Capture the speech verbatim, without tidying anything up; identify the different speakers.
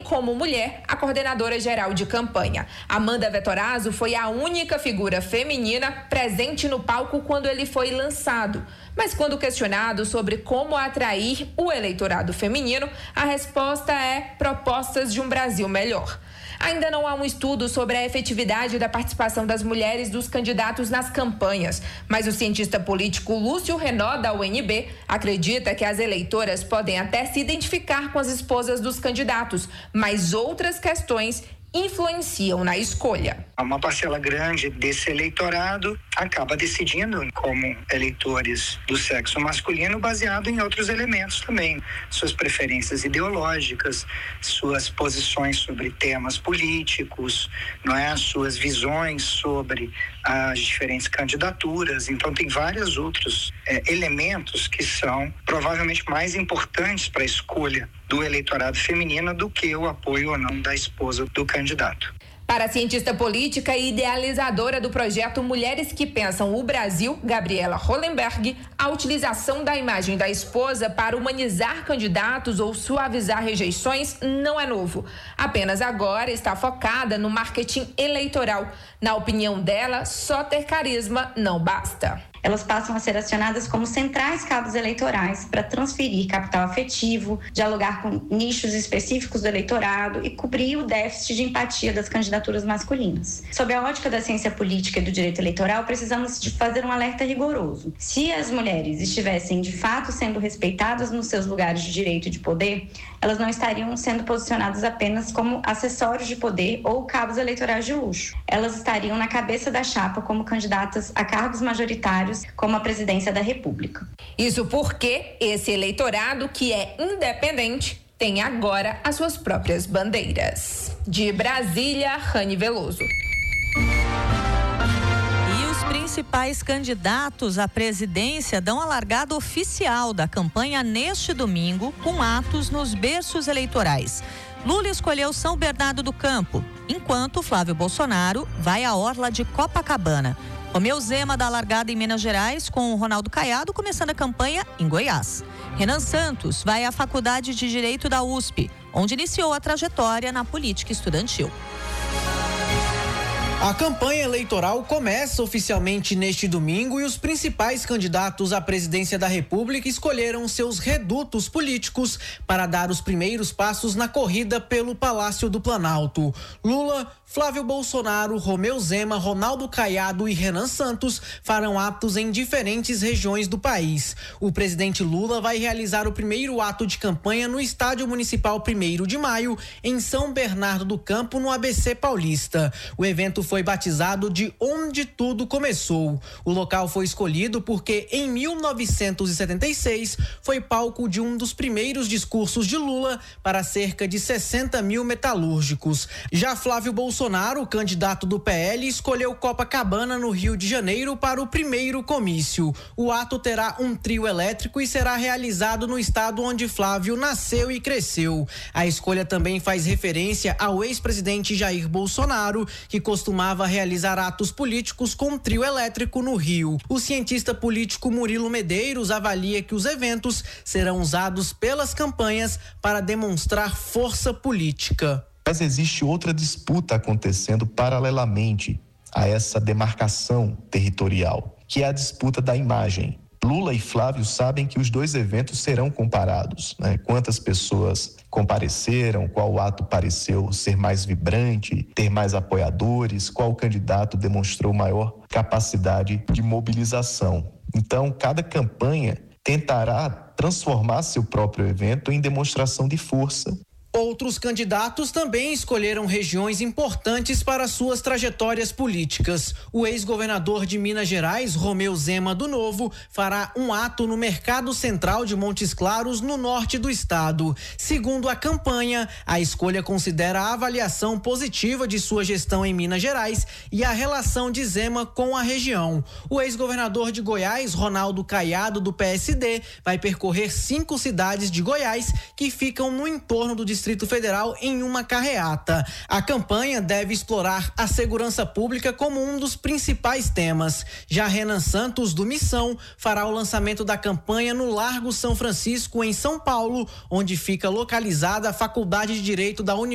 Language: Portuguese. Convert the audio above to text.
Speaker 1: como mulher, a coordenadora geral de campanha. Amanda Vettorazzo foi a única figura feminina presente no palco quando ele foi lançado. Mas quando questionado sobre como atrair o eleitorado feminino, a resposta é propostas de um Brasil melhor. Ainda não há um estudo sobre a efetividade da participação das mulheres dos candidatos nas campanhas, mas o cientista político Lúcio Renó, da U N B, acredita que as eleitoras podem até se identificar com as esposas dos candidatos, mas outras questões influenciam na escolha.
Speaker 2: Uma parcela grande desse eleitorado acaba decidindo como eleitores do sexo masculino baseado em outros elementos também, suas preferências ideológicas, suas posições sobre temas políticos, não é, suas visões sobre as diferentes candidaturas. Então tem vários outros é, elementos que são provavelmente mais importantes para a escolha do eleitorado feminino do que o apoio ou não da esposa do candidato.
Speaker 1: Para a cientista política e idealizadora do projeto Mulheres que Pensam o Brasil, Gabriela Hollenberg, a utilização da imagem da esposa para humanizar candidatos ou suavizar rejeições não é novo. Apenas agora está focada no marketing eleitoral. Na opinião dela, só ter carisma não basta.
Speaker 3: Elas passam a ser acionadas como centrais cabos eleitorais para transferir capital afetivo, dialogar com nichos específicos do eleitorado e cobrir o déficit de empatia das candidaturas masculinas. Sob a ótica da ciência política e do direito eleitoral, precisamos de fazer um alerta rigoroso. Se as mulheres estivessem de fato sendo respeitadas nos seus lugares de direito e de poder, elas não estariam sendo posicionadas apenas como acessórios de poder ou cabos eleitorais de luxo. Elas estariam na cabeça da chapa como candidatas a cargos majoritários, como a presidência da República.
Speaker 1: Isso porque esse eleitorado, que é independente, tem agora as suas próprias bandeiras. De Brasília, Rani Veloso.
Speaker 4: E os principais candidatos à presidência dão a largada oficial da campanha neste domingo, com atos nos berços eleitorais. Lula escolheu São Bernardo do Campo, enquanto Flávio Bolsonaro vai à orla de Copacabana. Romeu Zema dá a largada em Minas Gerais, com o Ronaldo Caiado começando a campanha em Goiás. Renan Santos vai à Faculdade de Direito da U S P, onde iniciou a trajetória na política estudantil.
Speaker 5: A campanha eleitoral começa oficialmente neste domingo e os principais candidatos à presidência da República escolheram seus redutos políticos para dar os primeiros passos na corrida pelo Palácio do Planalto. Lula, Flávio Bolsonaro, Romeu Zema, Ronaldo Caiado e Renan Santos farão atos em diferentes regiões do país. O presidente Lula vai realizar o primeiro ato de campanha no Estádio Municipal primeiro de maio, em São Bernardo do Campo, no A B C Paulista. O evento foi batizado de Onde Tudo Começou. O local foi escolhido porque em mil novecentos e setenta e seis foi palco de um dos primeiros discursos de Lula para cerca de sessenta mil metalúrgicos. Já Flávio Bolsonaro, candidato do P L, escolheu Copacabana, no Rio de Janeiro, para o primeiro comício. O ato terá um trio elétrico e será realizado no estado onde Flávio nasceu e cresceu. A escolha também faz referência ao ex-presidente Jair Bolsonaro, que costumava realizar atos políticos com um trio elétrico no Rio. O cientista político Murilo Medeiros avalia que os eventos serão usados pelas campanhas para demonstrar força política.
Speaker 6: Mas existe outra disputa acontecendo paralelamente a essa demarcação territorial, que é a disputa da imagem. Lula e Flávio sabem que os dois eventos serão comparados, né? Quantas pessoas compareceram, qual ato pareceu ser mais vibrante, ter mais apoiadores, qual candidato demonstrou maior capacidade de mobilização. Então, cada campanha tentará transformar seu próprio evento em demonstração de força.
Speaker 5: Outros candidatos também escolheram regiões importantes para suas trajetórias políticas. O ex-governador de Minas Gerais, Romeu Zema do Novo, fará um ato no Mercado Central de Montes Claros, no norte do estado. Segundo a campanha, a escolha considera a avaliação positiva de sua gestão em Minas Gerais e a relação de Zema com a região. O ex-governador de Goiás, Ronaldo Caiado, do P S D, vai percorrer cinco cidades de Goiás que ficam no entorno do Distrito Federal em uma carreata. A campanha deve explorar a segurança pública como um dos principais temas. Já Renan Santos, do Missão, fará o lançamento da campanha no Largo São Francisco, em São Paulo, onde fica localizada a Faculdade de Direito da Universidade